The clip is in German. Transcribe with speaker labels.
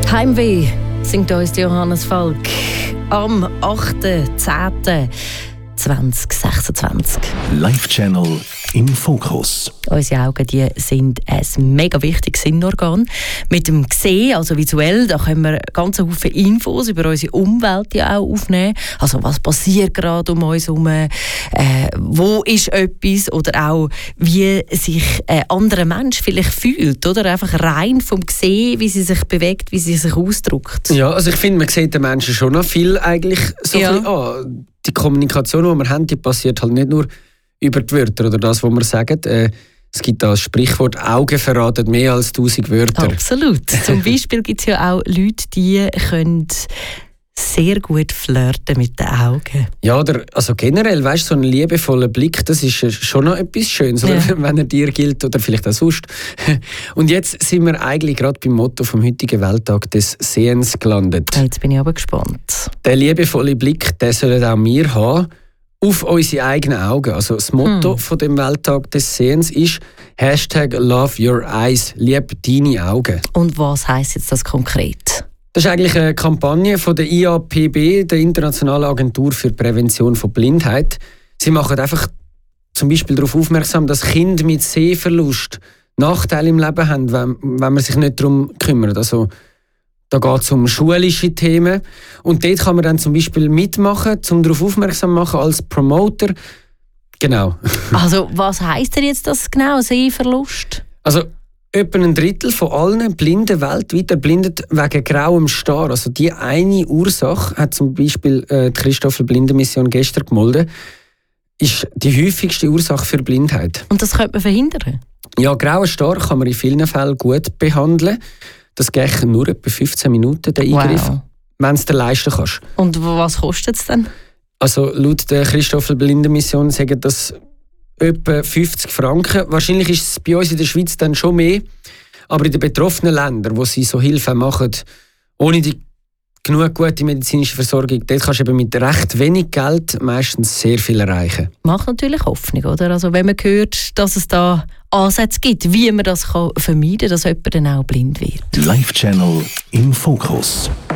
Speaker 1: Heimweh singt uns Johannes Falk am 8.10.2026.
Speaker 2: Live-Channel im Fokus.
Speaker 1: Unsere Augen die sind ein mega wichtiges Sinnorgan. Mit dem Sehen, also visuell, da können wir ganz viele Infos über unsere Umwelt ja auch aufnehmen. Also was passiert gerade um uns herum, wo ist etwas oder auch wie sich ein anderer Mensch vielleicht fühlt. Oder einfach rein vom Sehen, wie sie sich bewegt, wie sie sich ausdrückt.
Speaker 3: Ja, also ich finde, man sieht den Menschen schon noch viel eigentlich so ein bisschen an. Die Kommunikation, die wir haben, die passiert halt nicht nur über die Wörter oder das, was wir sagen. Es gibt das Sprichwort, Augen verraten mehr als 1000 Wörter.
Speaker 1: Absolut. Zum Beispiel gibt es ja auch Leute, die können sehr gut flirten mit den Augen.
Speaker 3: Ja, oder also generell, weißt du, so ein liebevoller Blick, das ist schon noch etwas Schönes, ja. Wenn er dir gilt oder vielleicht auch sonst. Und jetzt sind wir eigentlich gerade beim Motto vom heutigen Welttag des Sehens gelandet.
Speaker 1: Jetzt bin ich aber gespannt.
Speaker 3: Der liebevolle Blick, den sollen auch wir haben, auf unsere eigenen Augen. Also das Motto von dem Welttag des Sehens ist #LoveYourEyes, lieb deine Augen.
Speaker 1: Und was heisst jetzt das konkret?
Speaker 3: Das ist eigentlich eine Kampagne von der IAPB, der Internationalen Agentur für Prävention von Blindheit. Sie machen einfach zum Beispiel darauf aufmerksam, dass Kinder mit Sehverlust Nachteile im Leben haben, wenn man sich nicht darum kümmert. Also, da geht es um schulische Themen. Und dort kann man dann zum Beispiel mitmachen, um darauf aufmerksam zu machen als Promoter. Genau.
Speaker 1: Also was heisst denn jetzt das genau, Sehverlust?
Speaker 3: Also etwa ein Drittel von allen Blinden weltweit erblindet wegen grauem Star. Also die eine Ursache, hat zum Beispiel die Christoffel-Blindenmission gestern gemeldet, ist die häufigste Ursache für Blindheit.
Speaker 1: Und das könnte man verhindern?
Speaker 3: Ja, grauer Star kann man in vielen Fällen gut behandeln. Das geht nur etwa 15 Minuten, der Eingriff, wenn du es dir leisten kannst.
Speaker 1: Und was kostet es denn? Also
Speaker 3: laut der Christoffel-Blindenmission sagen das etwa 50 Franken. Wahrscheinlich ist es bei uns in der Schweiz dann schon mehr. Aber in den betroffenen Ländern, wo sie so Hilfe machen, ohne die genug gute medizinische Versorgung, dort kannst du eben mit recht wenig Geld meistens sehr viel erreichen.
Speaker 1: Macht natürlich Hoffnung, oder? Also wenn man hört, dass es da Ansätze gibt, wie man das vermeiden kann, dass jemand dann auch blind wird.
Speaker 2: Live-Channel im Fokus.